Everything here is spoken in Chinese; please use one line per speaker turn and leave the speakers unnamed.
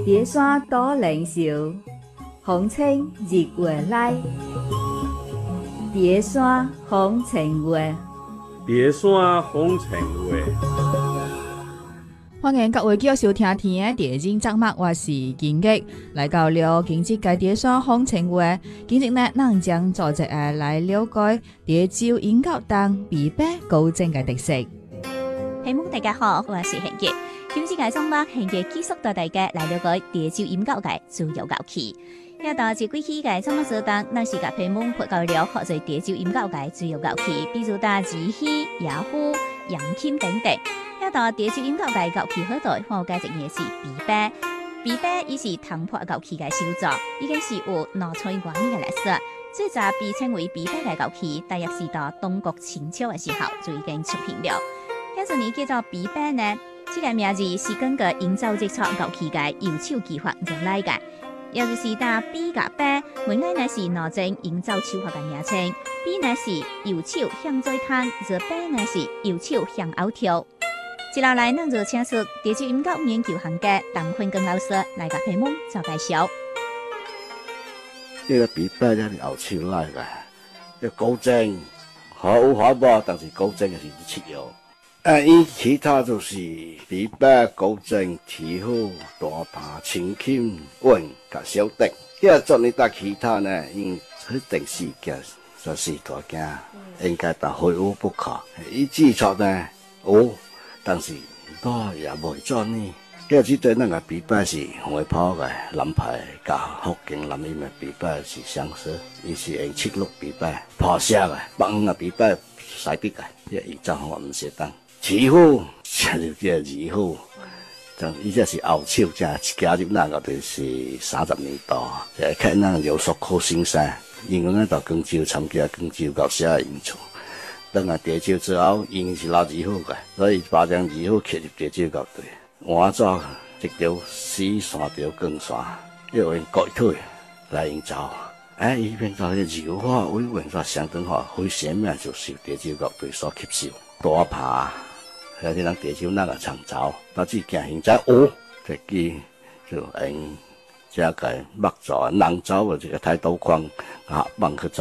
蝶山多灵秀，风清日月来。蝶山风情月，
蝶山风情月。
欢迎各位继续收听天的地景节目，我是金吉，来到了今日嘅蝶山风情月。今日呢，咱将做一个来了解蝶洲音乐堂必备高正嘅特色。
朋友大家好，我是贤杰。今日嘅节目，贤杰继续带大家来了解蝶洲音乐嘅主要乐器。要到这几期嘅节目当中，咱是甲朋友配到了学做蝶洲音乐嘅主要乐器，比如打子戏、雅虎、扬琴等等。要到蝶洲音乐嘅乐器好在，我介绍嘅是琵琶。琵琶伊是唐破乐器嘅首作，已經是有2000多年嘅歷史。最早被稱為琵琶嘅樂器，大約是到東國清朝嘅時候就已經出現了。迄陣年叫做琵琶呢，這個名字是根據營造這出樂器嘅右手技法而來嘅。也就是打比甲芭，原來呢是腦筋營造手法嘅名稱。比呢是右手向左彈，而芭呢是右手向後跳。接落來，咱就請出蝶洲音樂研究行家鄧坤根老師來甲朋友做介紹。
呢個琵琶咧後手來嘅，呢高正，好好噃，但是高正嘅是次要。伊其他就是琵琶、高正、提壺、大琶、清琴、韻甲小笛。呢做呢搭其他呢，因佢定時嘅就是大件，應該但非無不可。伊基礎呢有，但是多也袂做呢。呢只對那個琵琶是會跑嘅，南派甲福建南邊嘅琵琶是相似，伊是用七六琵琶破石嘅，北方嘅琵琶西壁嘅，呢伊做法唔適當。詞譜就叫二胡，就伊只是後手正加入那個就是30年代，就看那有所可欣賞。因為咧到廣州參加廣州教社演出，等下蝶洲之後，因是拉二胡嘅，所以把將二胡刻入蝶洲樂隊。換做一條絲三條鋼線，要用割腿來營造。伊變做柔化委員所相當好，非前面就是蝶洲樂隊所吸收。大琶，有啲人蝶洲那個長奏，到至行現在這支就用這個木造人造的這個太刀框啊，幫佢做。